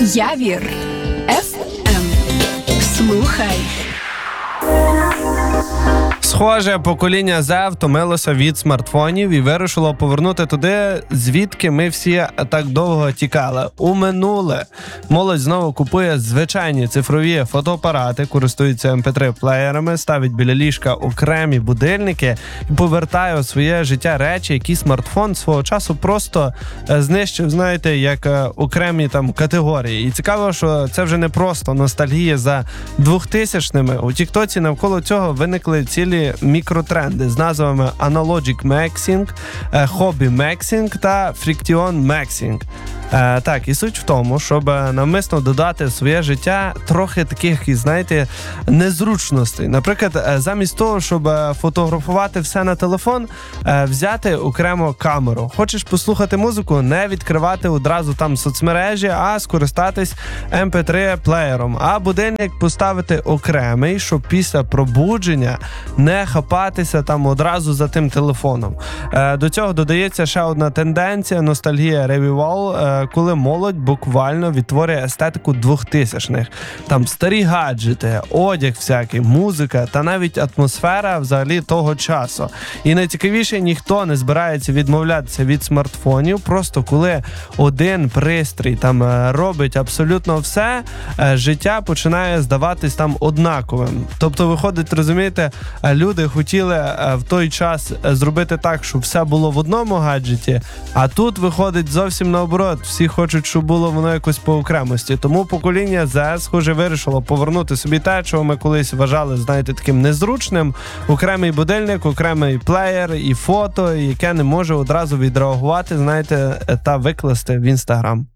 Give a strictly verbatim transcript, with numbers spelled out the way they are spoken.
Явір еф ем. Слухай. Схоже, покоління Зе втомилося від смартфонів і вирішило повернути туди, звідки ми всі так довго тікали. У минуле. Молодь знову купує звичайні цифрові фотоапарати, користується ем пі три плеєрами, ставить біля ліжка окремі будильники і повертає у своє життя речі, які смартфон свого часу просто знищив, знаєте, як окремі там категорії. І цікаво, що це вже не просто ностальгія за двохтисячними. У тіктоці навколо цього виникли цілі мікротренди з назвами Analogic Maxing, Hobby Maxing та Friction Maxing. Е, так, і суть в тому, щоб навмисно додати в своє життя трохи таких, знаєте, незручностей. Наприклад, замість того, щоб фотографувати все на телефон, е, взяти окремо камеру. Хочеш послухати музику, не відкривати одразу там соцмережі, а скористатись ем пі три плеєром. А будильник поставити окремий, щоб після пробудження не хапатися там одразу за тим телефоном. Е, до цього додається ще одна тенденція, ностальгія ревівал, е, коли молодь буквально відтворює естетику двохтисячних. Там старі гаджети, одяг всякий, музика та навіть атмосфера взагалі того часу. І найцікавіше, ніхто не збирається відмовлятися від смартфонів, просто коли один пристрій там робить абсолютно все, життя починає здаватись там однаковим. Тобто, виходить, розумієте, люди хотіли в той час зробити так, щоб все було в одному гаджеті, а тут виходить зовсім наоборот. Всі хочуть, щоб було воно якось по окремості. Тому покоління Зе, схоже, вирішило повернути собі те, чого ми колись вважали, знаєте, таким незручним. Окремий будильник, окремий плеєр і фото, яке не може одразу відреагувати, знаєте, та викласти в Інстаграм.